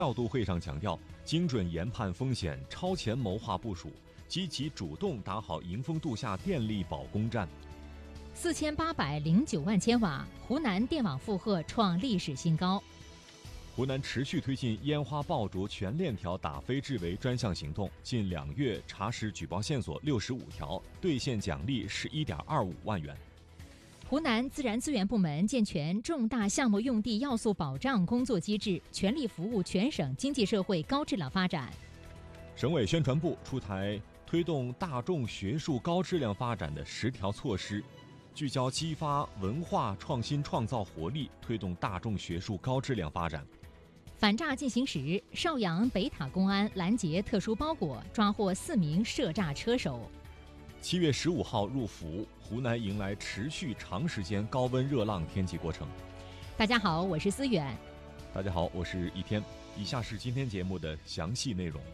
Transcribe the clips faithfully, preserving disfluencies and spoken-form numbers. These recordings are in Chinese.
调度会上强调，精准研判风险，超前谋划部署，积极主动打好迎峰度夏电力保供战。 四千八百零九万千瓦，湖南电网负荷创历史新高。 湖南持续推进烟花爆竹全链条打非治为专项行动，近两月查实举报线索六十五条，兑现奖励十一点二五万元。 湖南自然资源部门健全重大项目用地要素保障工作机制，全力服务全省经济社会高质量发展。 省委宣传部出台推动大众学术高质量发展的十条措施，聚焦激发文化创新创造活力，推动大众学术高质量发展。 反诈进行时，邵阳北塔公安拦截特殊包裹，抓获四名涉诈车手。 七月十五号入伏，湖南迎来持续长时间高温热浪天气过程。 大家好，我是思远。 大家好，我是一天。以下是今天节目的详细内容。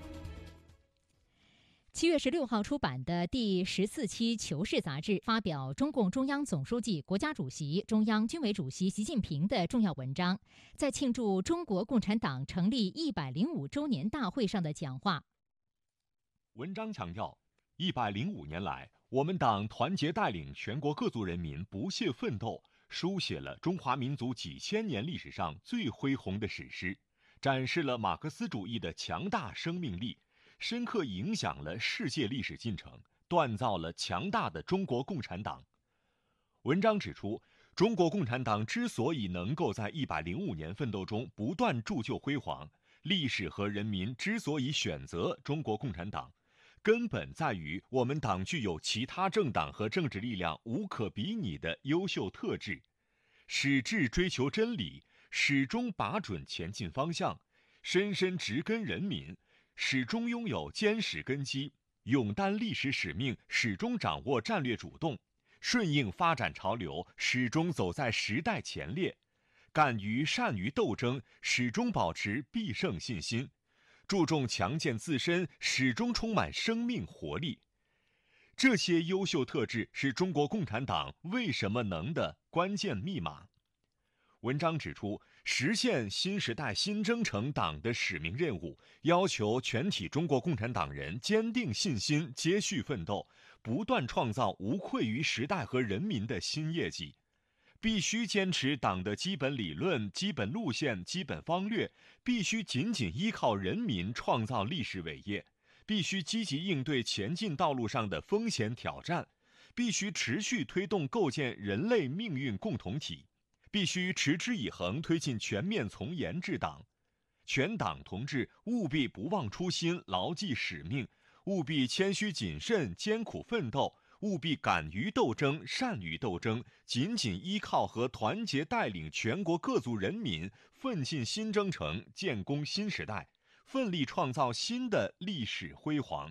七月十六号出版的第十四期《求是》杂志发表中共中央总书记、国家主席、中央军委主席习近平的重要文章，在庆祝中国共产党成立一百零五周年大会上的讲话。 文章强调，一百零五年来，我们党团结带领全国各族人民不懈奋斗，书写了中华民族几千年历史上最恢宏的史诗，展示了马克思主义的强大生命力，深刻影响了世界历史进程，锻造了强大的中国共产党。文章指出，中国共产党之所以能够在一百零五年奋斗中不断铸就辉煌，历史和人民之所以选择中国共产党，根本在于我们党具有其他政党和政治力量无可比拟的优秀特质，矢志追求真理，始终把准前进方向，深深植根人民，始终拥有坚实根基，勇担历史使命，始终掌握战略主动，顺应发展潮流，始终走在时代前列，敢于善于斗争，始终保持必胜信心，注重强健自身，始终充满生命活力。这些优秀特质是中国共产党为什么能的关键密码。文章指出，实现新时代新征程党的使命任务，要求全体中国共产党人坚定信心，接续奋斗，不断创造无愧于时代和人民的新业绩。必须坚持党的基本理论、基本路线、基本方略，必须紧紧依靠人民创造历史伟业，必须积极应对前进道路上的风险挑战，必须持续推动构建人类命运共同体，必须持之以恒推进全面从严治党。全党同志务必不忘初心，牢记使命，务必谦虚谨慎，艰苦奋斗，务必敢于斗争，善于斗争，紧紧依靠和团结带领全国各族人民，奋进新征程，建功新时代，奋力创造新的历史辉煌。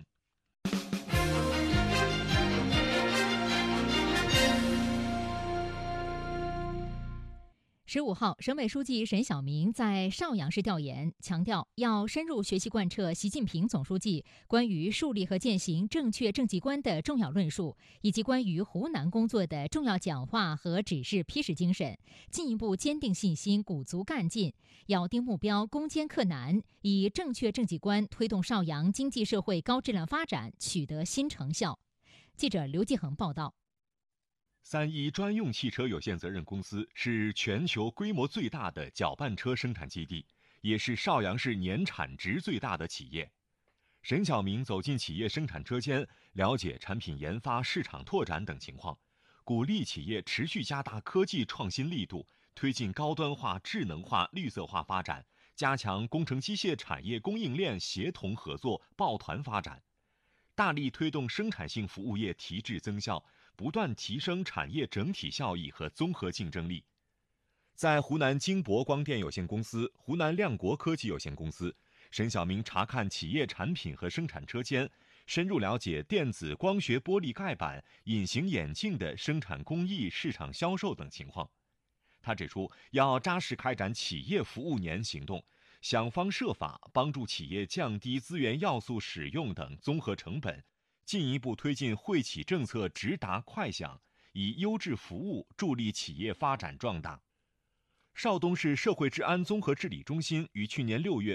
十五号，省委书记沈晓明在邵阳市调研，强调要深入学习贯彻习近平总书记关于树立和践行正确政绩观的重要论述，以及关于湖南工作的重要讲话和指示批示精神，进一步坚定信心，鼓足干劲，咬定目标，攻坚克难，以正确政绩观推动邵阳经济社会高质量发展取得新成效。记者刘继恒报道。 三一专用汽车有限责任公司是全球规模最大的搅拌车生产基地，也是邵阳市年产值最大的企业。沈晓明走进企业生产车间，了解产品研发、市场拓展等情况，鼓励企业持续加大科技创新力度，推进高端化、智能化、绿色化发展，加强工程机械产业供应链协同合作、抱团发展，大力推动生产性服务业提质增效，不断提升产业整体效益和综合竞争力。在湖南金博光电有限公司、湖南亮国科技有限公司，沈晓明查看企业产品和生产车间，深入了解电子光学玻璃盖板、隐形眼镜的生产工艺、市场销售等情况。他指出，要扎实开展企业服务年行动，想方设法帮助企业降低资源要素使用等综合成本，进一步推进惠企政策直达快响，以优质服务助力企业发展壮大。 邵东市社会治安综合治理中心于去年六月